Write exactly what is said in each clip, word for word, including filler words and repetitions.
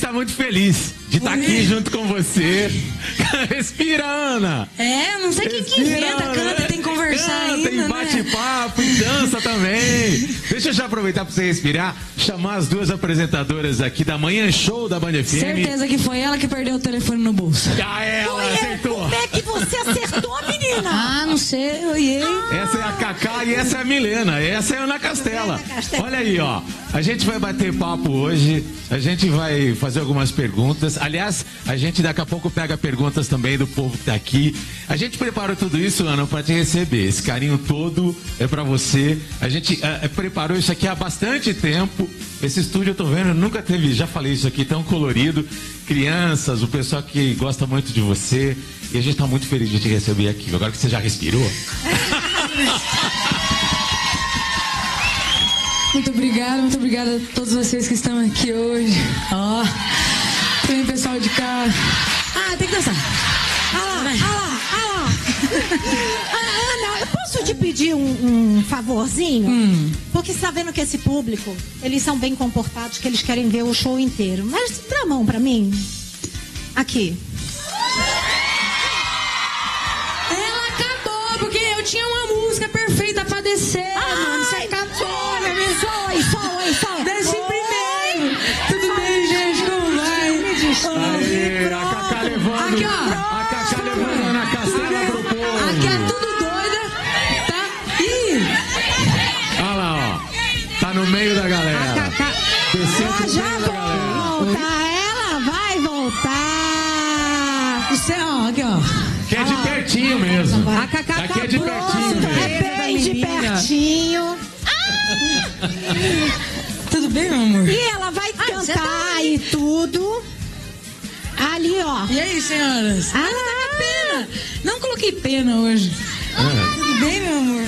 está muito feliz de estar aqui junto com você. Respira, Ana. É, não sei quem que inventa, canta, tem que conversar canta, ainda, tem bate-papo, né? E dança também. Deixa eu já aproveitar para você respirar, chamar as duas apresentadoras aqui da Manhã Show da Band F M. Certeza que foi ela que perdeu o telefone no bolso. Ah, ela Foi acertou. Como é que você acertou, menina? Ah, não sei, eu olhei. Essa é a Cacá e essa é a Milena. Essa é a Ana Castela. Ana Castela. Olha aí, ó. A gente vai bater papo hoje. A gente vai fazer algumas perguntas. Aliás, a gente daqui a pouco pega perguntas também do povo que tá aqui. A gente preparou tudo isso, Ana, para te receber. Esse carinho todo é para você. A gente uh, preparou isso aqui há bastante tempo. Esse estúdio, eu tô vendo, nunca teve, já falei isso aqui, tão colorido. Crianças, o pessoal que gosta muito de você. E a gente tá muito feliz de te receber aqui. Agora que você já respirou. Muito obrigada, muito obrigada a todos vocês que estão aqui hoje. Ó, oh, tem pessoal de casa. Ah, tem que dançar. Ah lá, ah lá, ah lá. Ana, eu posso te pedir um, um favorzinho? Hum. Porque você tá vendo que esse público, eles são bem comportados, que eles querem ver o show inteiro. Mas dá a mão pra mim. Aqui. Ela acabou, porque eu tinha uma música perfeita pra descer. Mano, você acabou. Foi, foi, foi. Desce primeiro. Tudo bem, gente? Como vai? Aê, a Cacá levando. Aqui, ó. A Cacá levando a Ana Castela pro povo. Aqui é tudo doida, tá? Ih! Olha lá, ó. Tá no meio da galera. Descendo Ela pro já meio da galera. volta, ela vai voltar. Você, ó, aqui, ó. Que é de pertinho mesmo. A Cacá Aqui é de tá pertinho pronta. mesmo. É bem de pertinho. Tudo bem, meu amor? E ela vai Ah, você cantar tá e tudo. Ali, ó. E aí, senhoras? Ah, Ah, tá com pena. Não coloquei pena hoje. Ah. Tudo bem, meu amor?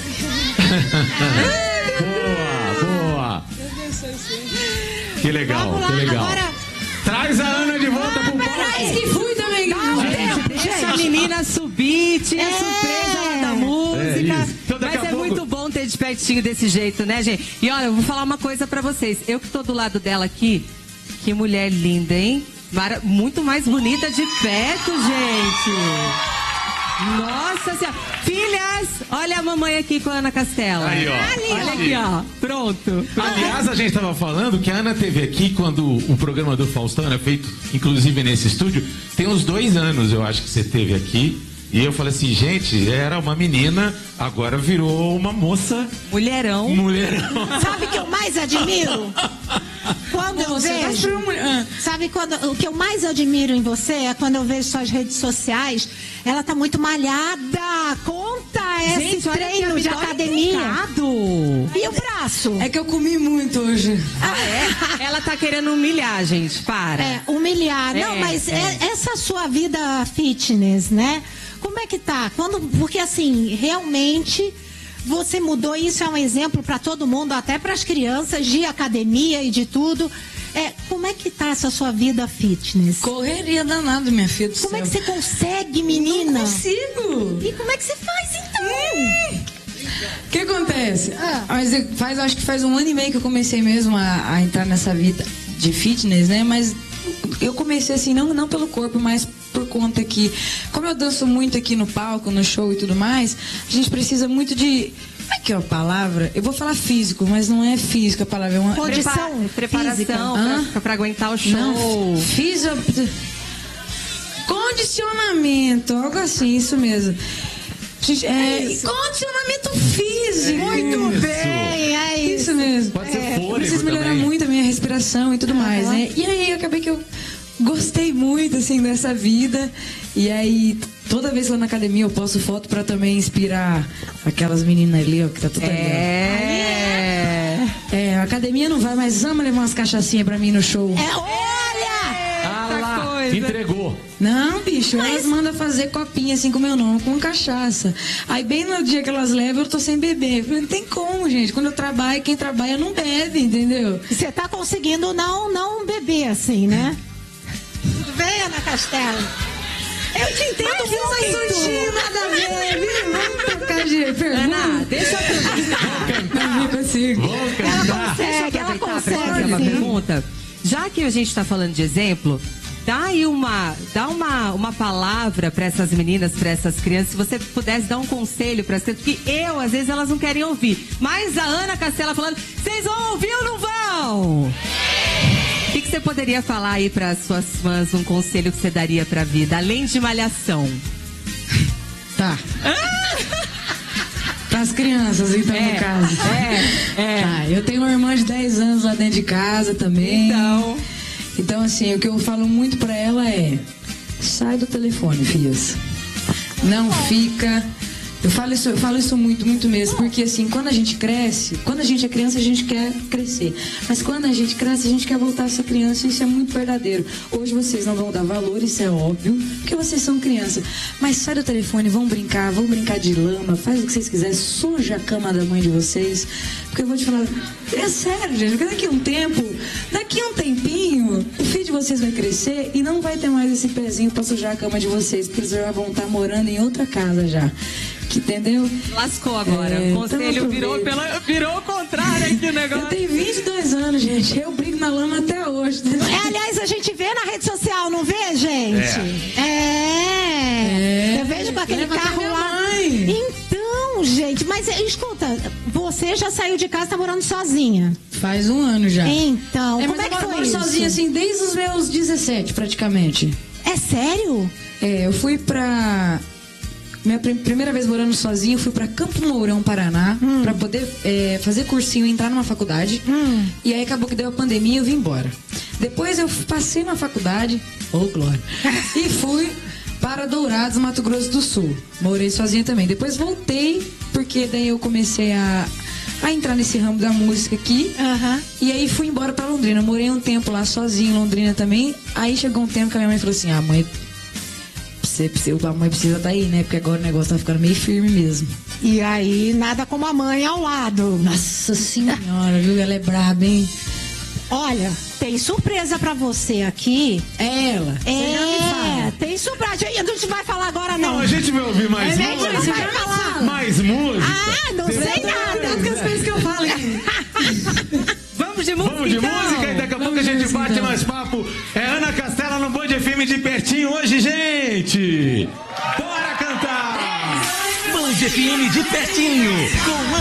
Boa, boa. Que legal, Vamos lá, que legal. agora. Traz a Ana de volta pro Mas palco. que fui também, Gente, deixa a menina subir, tinha É. surpresa lá da É música. isso. Então, daqui Mas a é pouco- muito bom ter de pertinho desse jeito, né, gente? E olha, eu vou falar uma coisa pra vocês. Eu que tô do lado dela aqui, que mulher linda, hein? Mara- muito mais bonita de perto, gente. Nossa Senhora. Filhas, olha a mamãe aqui com a Ana Castela. Aí, ó. Olha aqui, ó. Pronto. Aliás, a gente estava falando que a Ana teve aqui quando o programa do Faustão era feito, inclusive nesse estúdio, tem uns dois anos, eu acho que você teve aqui. E eu falei assim, gente, era uma menina, agora virou uma moça. Mulherão. Mulherão. Sabe o que eu mais admiro? Quando eu Você tá vejo. super mulher. Ah. Sabe quando, o que eu mais admiro em você é quando eu vejo suas redes sociais. Ela tá muito malhada. Conta esse Gente, olha aqui, treino a de Vitória academia. Picado. E o braço? É que eu comi muito hoje. Ah, é? Ela tá querendo humilhar, gente. Para. É, humilhar. Não, É, mas é. é- essa sua vida fitness, né? Como é que tá? Quando, porque assim, realmente você mudou, isso é um exemplo para todo mundo, até para as crianças de academia e de tudo. É, como é que tá essa sua vida fitness? Correria danada, minha filha do Como é que céu. você consegue, menina? Não consigo. E como é que você faz então? O que acontece? Ah. Mas eu- faz, acho que faz um ano e meio que eu comecei mesmo a, a entrar nessa vida de fitness, né? Mas eu comecei assim, não, não pelo corpo, mas por conta que, como eu danço muito aqui no palco, no show e tudo mais, a gente precisa muito de. Como é que é a palavra? Eu vou falar físico, mas não é físico a palavra, é uma. Condição Preparação física. pra, pra, pra aguentar o show. Não, fiz a... Condicionamento, algo assim, isso mesmo. Gente, é, condicionamento físico. Muito Isso. bem, é isso. Isso mesmo. Pode ser É, eu fôlego preciso melhorar também. muito a minha respiração e tudo mais, né? E aí eu acabei que eu gostei muito, assim, dessa vida. E aí, toda vez que eu vou na academia, eu posto foto pra também inspirar aquelas meninas ali, ó, que tá tudo ali, É. ó. É, a academia não vai, mas ama levar umas cachaçinhas pra mim no show. É, olha! Ah lá, coisa. entregou. Não, bicho, elas mandam fazer copinha assim com meu nome, com cachaça. Aí bem no dia que elas levam, eu tô sem beber. Eu falei, não tem como, gente. Quando eu trabalho, quem trabalha não bebe, entendeu? Você tá conseguindo não, não beber assim, né? Tudo bem, Ana Castela? Eu te entendo muito. nada a ver, viu? Vamos trocar de pergunta. Ana, deixa eu Não consigo. Vamos Ela cantar. consegue, ela aproveitar pra consegue. fazer uma sim. pergunta. já que a gente está falando de exemplo, dá aí uma, dá uma, uma palavra para essas meninas, para essas crianças, se você pudesse dar um conselho para as crianças, porque eu, às vezes, elas não querem ouvir. Mas a Ana Castela falando, vocês vão ouvir ou não vão? O que, que você poderia falar aí para as suas fãs, um conselho que você daria para a vida, além de malhação? Tá. Para as crianças, então, É, no caso. é, é. Tá, eu tenho uma irmã de dez anos lá dentro de casa também. Então... Então, assim, o que eu falo muito pra ela é: sai do telefone, filhas. Não fica. Eu falo isso, eu falo isso muito, muito mesmo. Porque, assim, quando a gente cresce, quando a gente é criança, a gente quer crescer. Mas quando a gente cresce, a gente quer voltar a ser criança. E isso é muito verdadeiro. Hoje vocês não vão dar valor, isso é óbvio, porque vocês são criança. Mas sai do telefone, vão brincar, vão brincar de lama, faz o que vocês quiserem, suja a cama da mãe de vocês. Porque eu vou te falar, é sério, gente, porque daqui a um tempo, daqui a um tempinho, o filho de vocês vai crescer e não vai ter mais esse pezinho pra sujar a cama de vocês, porque eles já vão estar morando em outra casa já. Que, entendeu? Lascou agora. É, o conselho então virou, pela, virou o contrário aqui o negócio. Eu tenho vinte e dois anos, gente. Eu brigo na lama até hoje. É, aliás, a gente vê na rede social, não vê, gente? É. É. Eu vejo com aquele Leva até carro minha lá. mãe. Então, gente, mas escuta, você já saiu de casa, tá morando sozinha. Faz um ano já. Então, É, como mas é que eu foi moro isso? sozinha, assim, desde os meus dezessete, praticamente. É sério? É, eu fui pra... Minha prim- primeira vez morando sozinha, eu fui pra Campo Mourão, Paraná, hum. pra poder é, fazer cursinho e entrar numa faculdade. Hum. E aí acabou que deu a pandemia e eu vim embora. Depois eu passei na faculdade, ô oh, glória, e fui para Dourados, Mato Grosso do Sul. Morei sozinha também. Depois voltei, porque daí eu comecei a, a entrar nesse ramo da música aqui. Uhum. E aí fui embora pra Londrina. Morei um tempo lá sozinha em Londrina também. Aí chegou um tempo que a minha mãe falou assim, ah, mãe... Você, a mãe precisa estar aí, né? Porque agora o negócio tá ficando meio firme mesmo. E aí, nada como a mãe ao lado. Nossa senhora, viu? Ela é braba, hein? Olha, tem surpresa pra você aqui. É ela. É, tem surpresa. A gente vai falar agora, não. Não, a gente vai ouvir mais É, música. não vai falar. Mais música. Ah, não Depois- sei nada. Tantas coisas que eu falo aqui. Vamos de música, Vamos de então. música e daqui a pouco a Vamos de gente música, bate então. mais papo. É Ana Castela no Band F M de pertinho hoje, gente. Bora cantar! Band F M de pertinho com